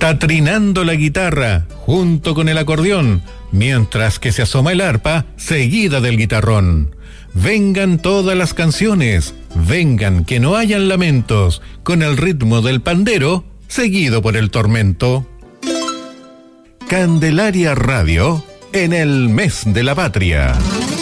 Está trinando la guitarra junto con el acordeón, mientras que se asoma el arpa seguida del guitarrón. Vengan todas las canciones, vengan que no hayan lamentos, con el ritmo del pandero seguido por el tormento. Candelaria Radio en el mes de la patria.